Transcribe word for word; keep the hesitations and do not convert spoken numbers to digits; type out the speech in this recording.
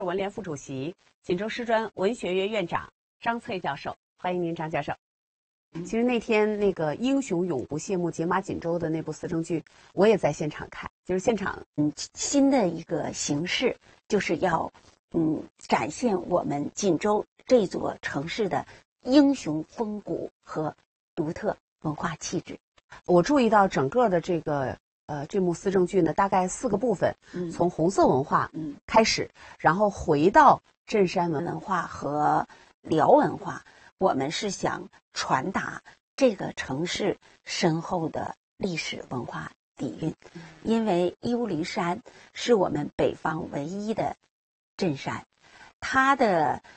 文联副主席、锦州师专文学院院长张翠教授，欢迎您，张教授。其实那天那个英雄永不谢幕解码锦州的那部思政剧，我也在现场看，就是现场嗯新的一个形式，就是要嗯展现我们锦州这座城市的英雄风骨和独特文化气质。 我注意到整个的这个呃这幕思政剧呢，大概四个部分， 嗯从红色文化嗯开始，然后回到镇山文化。 文化和辽文化，我们是想传达这个城市深厚的历史文化底蕴。因为义乌灵山是我们北方唯一的镇山，它的